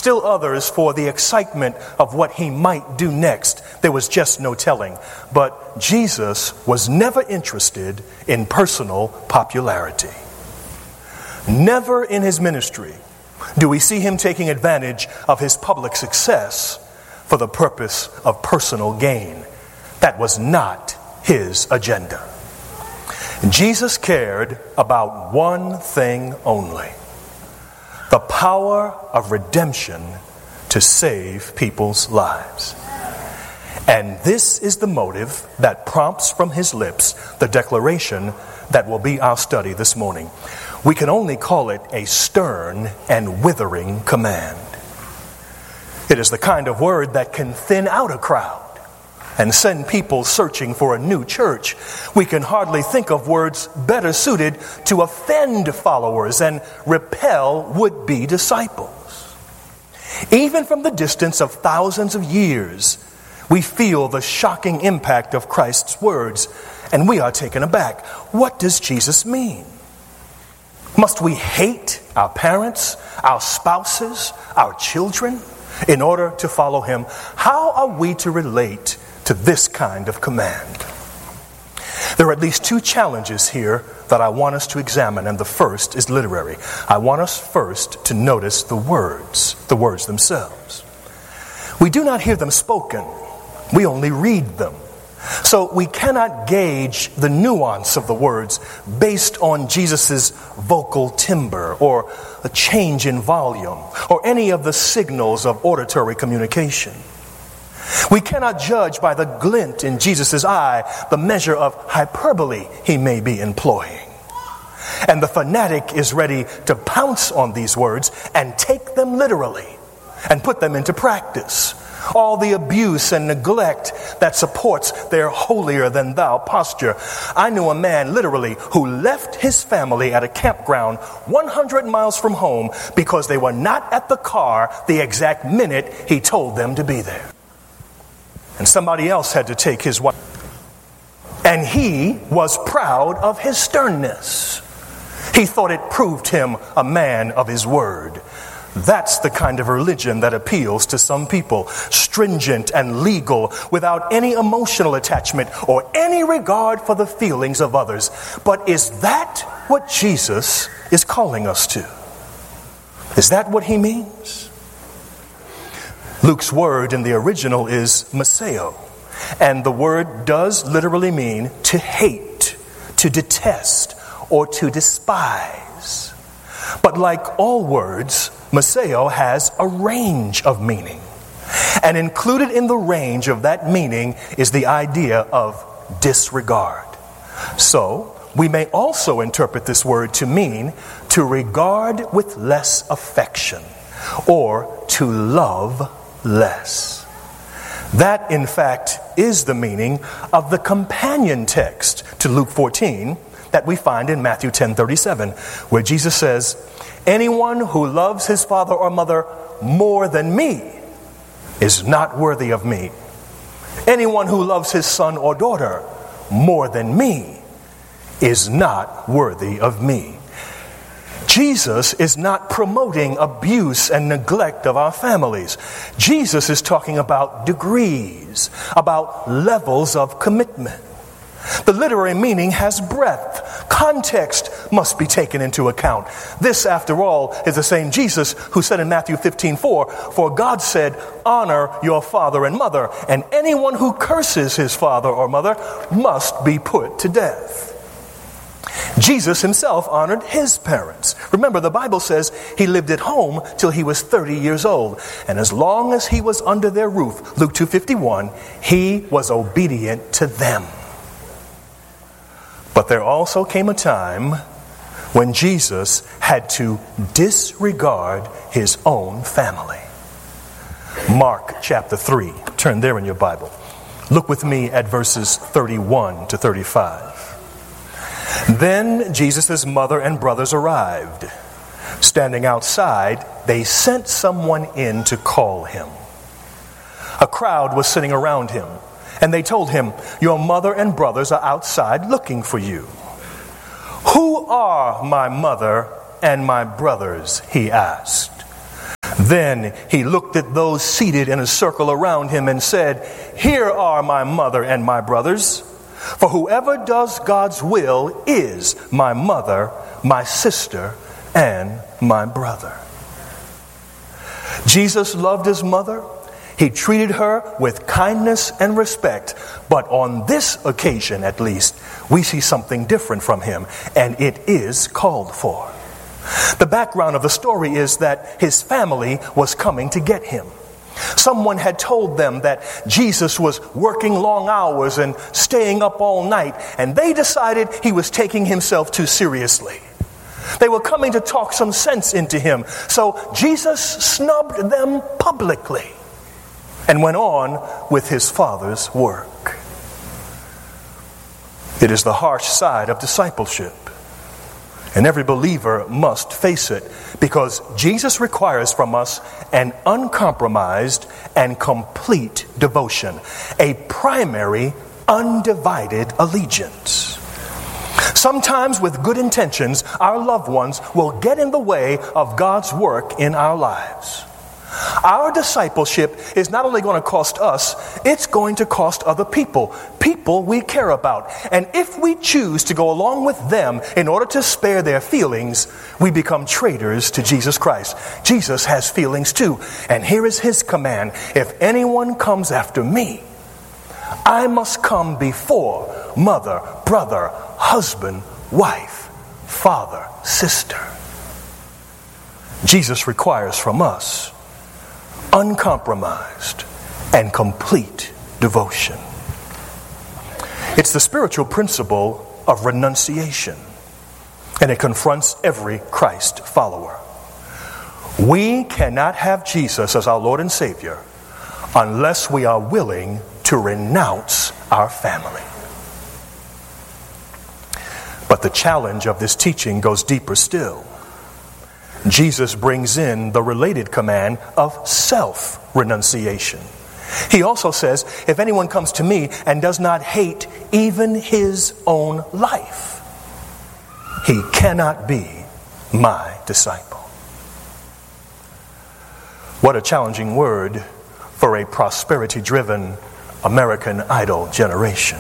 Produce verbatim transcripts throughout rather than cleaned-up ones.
Still others for the excitement of what he might do next. There was just no telling. But Jesus was never interested in personal popularity. Never in his ministry do we see him taking advantage of his public success for the purpose of personal gain. That was not his agenda. Jesus cared about one thing only: the power of redemption to save people's lives. And this is the motive that prompts from his lips the declaration that will be our study this morning. We can only call it a stern and withering command. It is the kind of word that can thin out a crowd and send people searching for a new church. We can hardly think of words better suited to offend followers and repel would-be disciples. Even from the distance of thousands of years, we feel the shocking impact of Christ's words, and we are taken aback. What does Jesus mean? Must we hate our parents, our spouses, our children in order to follow him? How are we to relate to this kind of command? There are at least two challenges here that I want us to examine, and the first is literary. I want us first to notice the words, the words themselves. We do not hear them spoken. We only read them. So we cannot gauge the nuance of the words based on Jesus' vocal timbre or a change in volume or any of the signals of auditory communication. We cannot judge by the glint in Jesus' eye the measure of hyperbole he may be employing. And the fanatic is ready to pounce on these words and take them literally and put them into practice. All the abuse and neglect that supports their holier-than-thou posture. I knew a man literally who left his family at a campground one hundred miles from home because they were not at the car the exact minute he told them to be there. And somebody else had to take his wife. And he was proud of his sternness. He thought it proved him a man of his word. That's the kind of religion that appeals to some people. Stringent and legal, without any emotional attachment or any regard for the feelings of others. But is that what Jesus is calling us to? Is that what he means? Luke's word in the original is meseo, and the word does literally mean to hate, to detest, or to despise. But like all words, meseo has a range of meaning. And included in the range of that meaning is the idea of disregard. So, we may also interpret this word to mean to regard with less affection or to love less. That, in fact, is the meaning of the companion text to Luke fourteen that we find in Matthew ten thirty-seven, where Jesus says, "Anyone who loves his father or mother more than me is not worthy of me. Anyone who loves his son or daughter more than me is not worthy of me." Jesus is not promoting abuse and neglect of our families. Jesus is talking about degrees, about levels of commitment. The literary meaning has breadth. Context must be taken into account. This, after all, is the same Jesus who said in Matthew fifteen four, "For God said, honor your father and mother, and anyone who curses his father or mother must be put to death." Jesus himself honored his parents. Remember, the Bible says he lived at home till he was thirty years old. And as long as he was under their roof, Luke two fifty-one, he was obedient to them. But there also came a time when Jesus had to disregard his own family. Mark chapter three. Turn there in your Bible. Look with me at verses thirty-one to thirty-five. Then Jesus' mother and brothers arrived. Standing outside, they sent someone in to call him. A crowd was sitting around him, and they told him, "Your mother and brothers are outside looking for you." "Who are my mother and my brothers?" he asked. Then he looked at those seated in a circle around him and said, "Here are my mother and my brothers. For whoever does God's will is my mother, my sister, and my brother." Jesus loved his mother. He treated her with kindness and respect. But on this occasion, at least, we see something different from him, and it is called for. The background of the story is that his family was coming to get him. Someone had told them that Jesus was working long hours and staying up all night, and they decided he was taking himself too seriously. They were coming to talk some sense into him, so Jesus snubbed them publicly and went on with his Father's work. It is the harsh side of discipleship, and every believer must face it, because Jesus requires from us an uncompromised and complete devotion, a primary, undivided allegiance. Sometimes with good intentions, our loved ones will get in the way of God's work in our lives. Our discipleship is not only going to cost us, it's going to cost other people, people we care about. And if we choose to go along with them in order to spare their feelings, we become traitors to Jesus Christ. Jesus has feelings too. And here is his command: if anyone comes after me, I must come before mother, brother, husband, wife, father, sister. Jesus requires from us uncompromised and complete devotion. It's the spiritual principle of renunciation, and it confronts every Christ follower. We cannot have Jesus as our Lord and Savior unless we are willing to renounce our family. But the challenge of this teaching goes deeper still. Jesus brings in the related command of self-renunciation. He also says, if anyone comes to me and does not hate even his own life, he cannot be my disciple. What a challenging word for a prosperity-driven American Idol generation.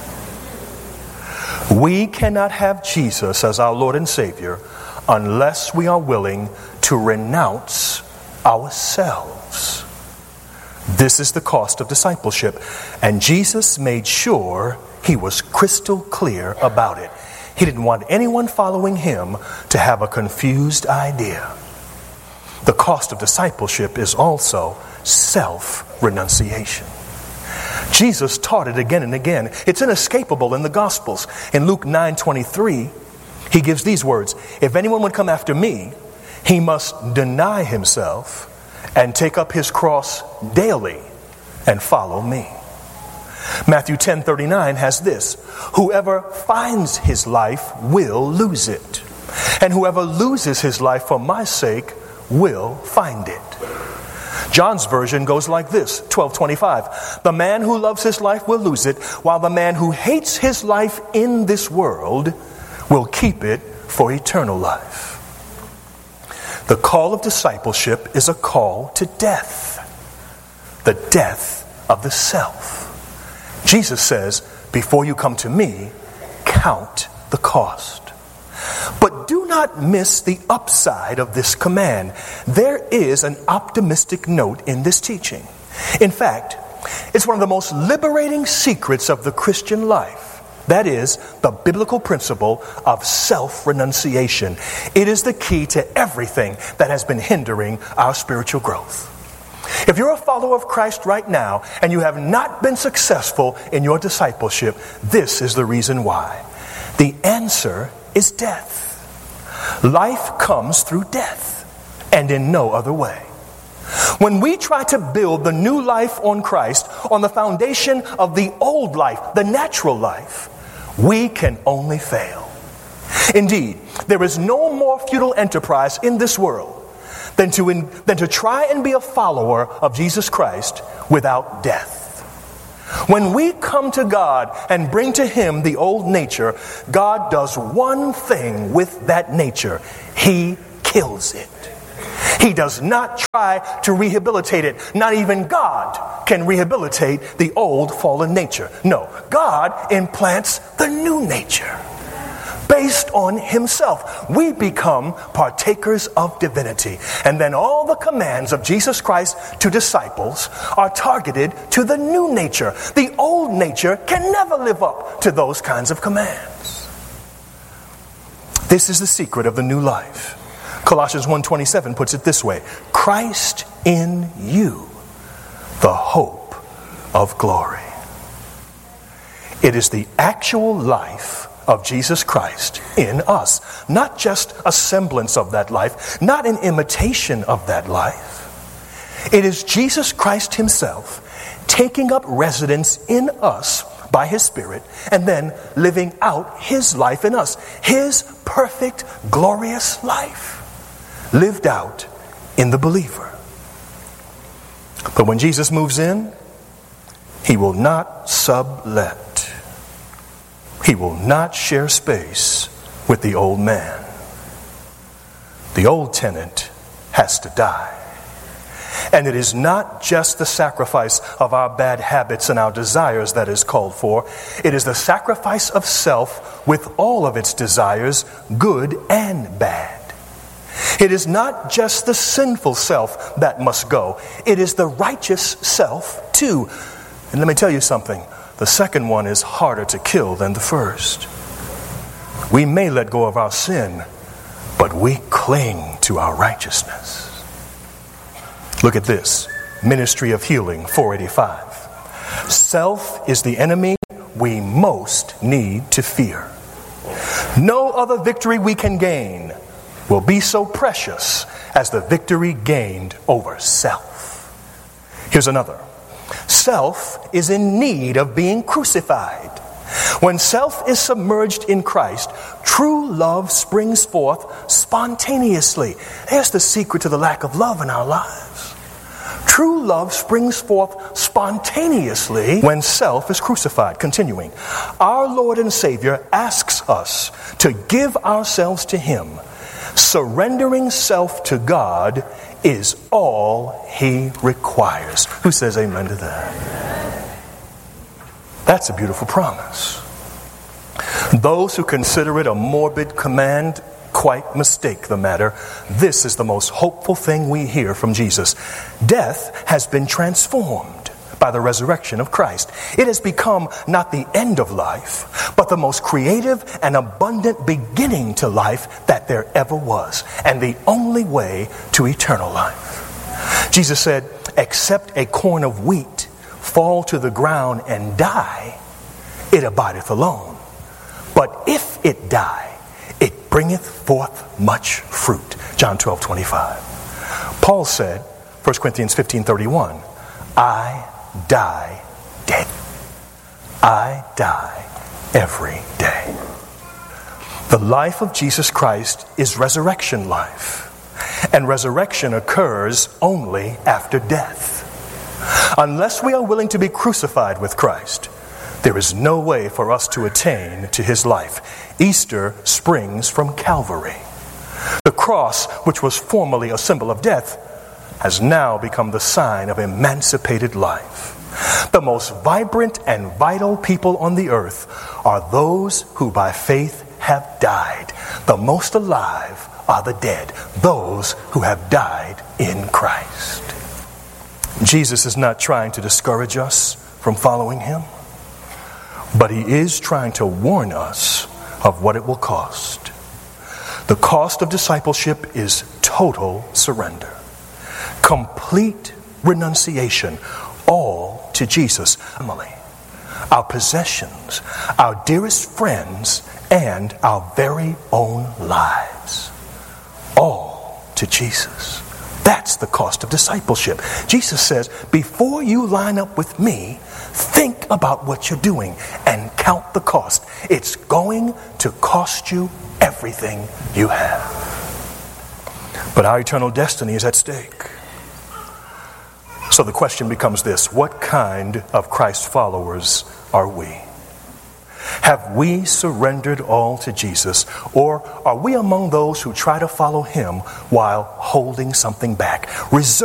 We cannot have Jesus as our Lord and Savior unless we are willing to renounce ourselves. This is the cost of discipleship, and Jesus made sure he was crystal clear about it. He didn't want anyone following him to have a confused idea. The cost of discipleship is also self-renunciation. Jesus taught it again and again. It's inescapable in the Gospels. In Luke nine twenty-three, he gives these words: if anyone would come after me, he must deny himself and take up his cross daily and follow me. Matthew ten thirty-nine has this: whoever finds his life will lose it, and whoever loses his life for my sake will find it. John's version goes like this, twelve twenty-five. The man who loves his life will lose it, while the man who hates his life in this world will keep it for eternal life. The call of discipleship is a call to death, the death of the self. Jesus says, before you come to me, count the cost. But do not miss the upside of this command. There is an optimistic note in this teaching. In fact, it's one of the most liberating secrets of the Christian life. That is the biblical principle of self-renunciation. It is the key to everything that has been hindering our spiritual growth. If you're a follower of Christ right now and you have not been successful in your discipleship, this is the reason why. The answer is death. Life comes through death, and in no other way. When we try to build the new life on Christ on the foundation of the old life, the natural life, we can only fail. Indeed, there is no more futile enterprise in this world than to, in, than to try and be a follower of Jesus Christ without death. When we come to God and bring to him the old nature, God does one thing with that nature. He kills it. He does not try to rehabilitate it. Not even God can rehabilitate the old fallen nature. No, God implants the new nature. Based on himself, we become partakers of divinity. And then all the commands of Jesus Christ to disciples are targeted to the new nature. The old nature can never live up to those kinds of commands. This is the secret of the new life. Colossians one twenty-seven puts it this way: Christ in you, the hope of glory. It is the actual life of Jesus Christ in us, not just a semblance of that life, not an imitation of that life. It is Jesus Christ himself taking up residence in us by his Spirit and then living out his life in us. His perfect, glorious life lived out in the believer. But when Jesus moves in, he will not sublet. He will not share space with the old man. The old tenant has to die. And it is not just the sacrifice of our bad habits and our desires that is called for. It is the sacrifice of self with all of its desires, good and bad. It is not just the sinful self that must go. It is the righteous self too. And let me tell you something. The second one is harder to kill than the first. We may let go of our sin, but we cling to our righteousness. Look at this. Ministry of Healing, four eighty-five. Self is the enemy we most need to fear. No other victory we can gain will be so precious as the victory gained over self. Here's another. Self is in need of being crucified. When self is submerged in Christ, true love springs forth spontaneously. Here's the secret to the lack of love in our lives. True love springs forth spontaneously when self is crucified. Continuing, our Lord and Savior asks us to give ourselves to him. Surrendering self to God is all he requires. Who says amen to that? That's a beautiful promise. Those who consider it a morbid command quite mistake the matter. This is the most hopeful thing we hear from Jesus. Death has been transformed by the resurrection of Christ. It has become not the end of life, but the most creative and abundant beginning to life that there ever was, and the only way to eternal life. Jesus said, except a corn of wheat fall to the ground and die, it abideth alone. But if it die, it bringeth forth much fruit. John twelve twenty-five. Paul said, First Corinthians fifteen thirty-one, I die daily. I die every day. The life of Jesus Christ is resurrection life. And resurrection occurs only after death. Unless we are willing to be crucified with Christ, there is no way for us to attain to his life. Easter springs from Calvary. The cross, which was formerly a symbol of death, has now become the sign of emancipated life. The most vibrant and vital people on the earth are those who by faith have died. The most alive are the dead, those who have died in Christ. Jesus is not trying to discourage us from following him, but he is trying to warn us of what it will cost. The cost of discipleship is total surrender, complete renunciation, all to Jesus. Family, our possessions, our dearest friends, and our very own lives, all to Jesus. That's the cost of discipleship. Jesus says, before you line up with me, think about what you're doing and count the cost. It's going to cost you everything you have. But our eternal destiny is at stake. So the question becomes this: what kind of Christ followers are we? Have we surrendered all to Jesus, or are we among those who try to follow him while holding something back? Reserve